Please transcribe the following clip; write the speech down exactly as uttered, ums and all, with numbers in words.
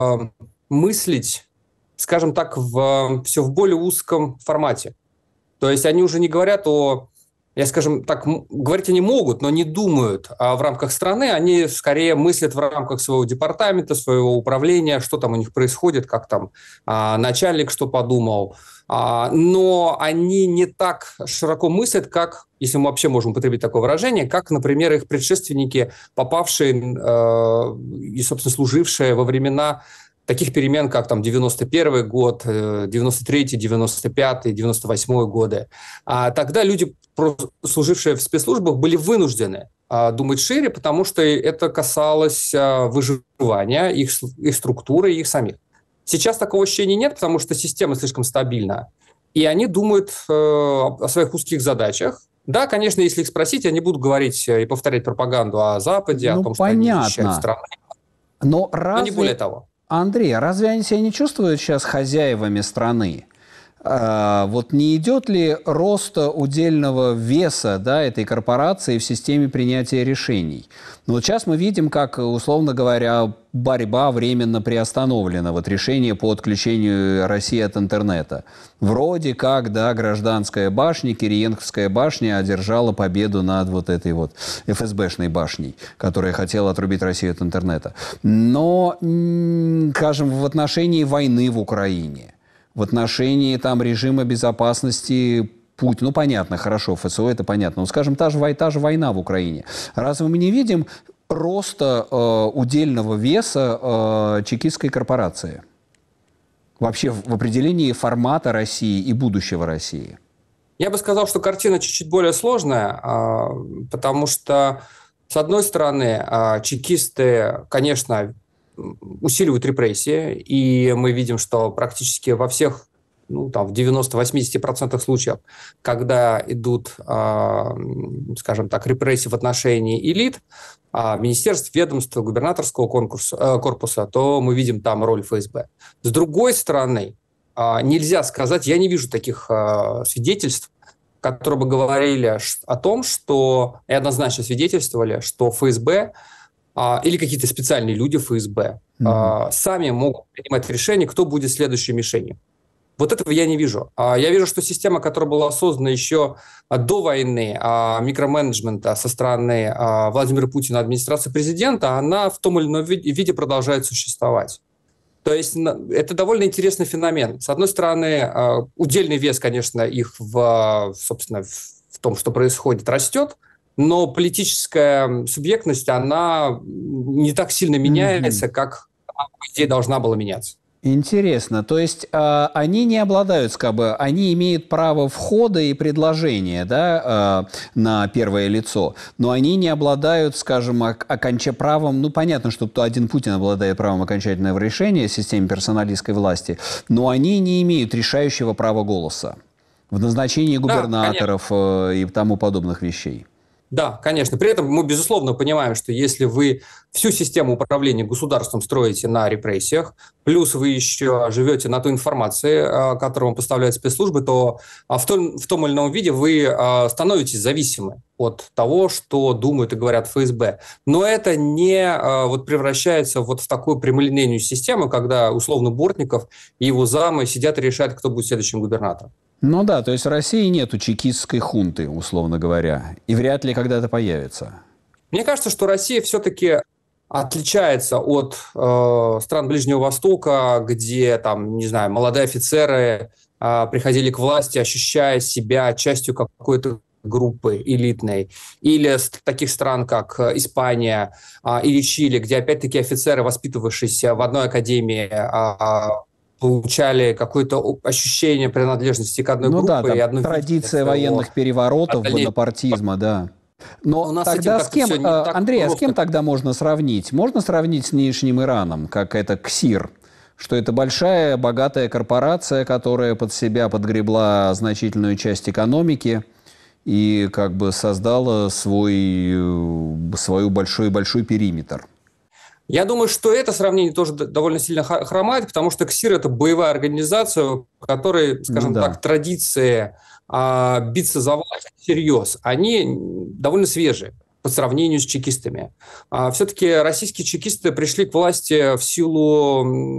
мыслить, скажем так, в, все в более узком формате. То есть они уже не говорят о, я скажем так, м- говорить они могут, но не думают а в рамках страны, они скорее мыслят в рамках своего департамента, своего управления, что там у них происходит, как там а, начальник что подумал. А, но они не так широко мыслят, как, если мы вообще можем употребить такое выражение, как, например, их предшественники, попавшие э, и, собственно, служившие во времена таких перемен, как там девяносто первый год, девяносто третий, девяносто пятый, девяносто восьмой годы. А тогда люди, служившие в спецслужбах, были вынуждены а, думать шире, потому что это касалось а, выживания, их, их структуры, их самих. Сейчас такого ощущения нет, потому что система слишком стабильна, и они думают э, о своих узких задачах. Да, конечно, если их спросить, они будут говорить и повторять пропаганду о Западе, о Ну, том, что они защищают понятно. страну, Но но не более разве, того. Андрей, а разве они себя не чувствуют сейчас хозяевами страны? А, вот не идет ли рост удельного веса, да, этой корпорации в системе принятия решений? Ну, вот сейчас мы видим, как, условно говоря, борьба временно приостановлена. Вот решение по отключению России от интернета. Вроде как, да, гражданская башня, Кириенковская башня одержала победу над вот этой вот эф эс бэшной башней, которая хотела отрубить Россию от интернета. Но, скажем, в отношении войны в Украине, в отношении там режима безопасности Путина, ну, понятно, хорошо, эф эс о это понятно, но, скажем, та же, та же война в Украине. Разве мы не видим роста э, удельного веса э, чекистской корпорации? Вообще в, в определении формата России и будущего России? Я бы сказал, что картина чуть-чуть более сложная, потому что, с одной стороны, чекисты, конечно, усиливают репрессии, и мы видим, что практически во всех, ну, там, в девяноста-восьмидесяти процентах случаев, когда идут, скажем так, репрессии в отношении элит, министерств, ведомств, губернаторского конкурса, корпуса, то мы видим там роль эф эс бэ. С другой стороны, нельзя сказать, я не вижу таких свидетельств, которые бы говорили о том, что, и однозначно свидетельствовали, что эф эс бэ или какие-то специальные люди эф эс бэ mm-hmm. сами могут принимать решение, кто будет следующей мишенью. Вот этого я не вижу. Я вижу, что система, которая была создана еще до войны, микроменеджмента со стороны Владимира Путина, администрации президента, она в том или ином виде продолжает существовать. То есть это довольно интересный феномен. С одной стороны, удельный вес, конечно, их в, собственно, в том, что происходит, растет, но политическая субъектность, она не так сильно меняется, mm-hmm. как, по идее, должна была меняться. Интересно. То есть э, они не обладают, как бы, они имеют право входа и предложения, да, э, на первое лицо, но они не обладают, скажем, оконч... правом, ну, понятно, что один Путин обладает правом окончательного решения в системе персоналистской власти, но они не имеют решающего права голоса в назначении губернаторов да, и тому подобных вещей. Да, конечно. При этом мы, безусловно, понимаем, что если вы всю систему управления государством строите на репрессиях, плюс вы еще живете на той информации, которую вам поставляют спецслужбы, то в том, в том или ином виде вы становитесь зависимы от того, что думают и говорят эф эс бэ. Но это не вот, превращается вот в такую прямолинейную систему, когда условно Бортников и его замы сидят и решают, кто будет следующим губернатором. Ну да, то есть в России нету чекистской хунты, условно говоря, и вряд ли когда-то появится. Мне кажется, что Россия все-таки отличается от э, стран Ближнего Востока, где, там, не знаю, молодые офицеры э, приходили к власти, ощущая себя частью какой-то группы элитной, или с таких стран, как Испания э, или Чили, где, опять-таки, офицеры, воспитывавшиеся в одной академии, э, получали какое-то ощущение принадлежности к одной ну группе. Да, там и одной традиция военных переворотов, бонапартизма, да. Но у нас тогда с кем, Андрей, а с кем просто. тогда можно сравнить? Можно сравнить с нынешним Ираном, как это КСИР, что это большая, богатая корпорация, которая под себя подгребла значительную часть экономики и как бы создала свой, свой большой-большой периметр. Я думаю, что это сравнение тоже довольно сильно хромает, потому что КСИР – это боевая организация, в которой, скажем ну, да. так, традиции а, биться за власть всерьез, они довольно свежие по сравнению с чекистами. А, все-таки российские чекисты пришли к власти в силу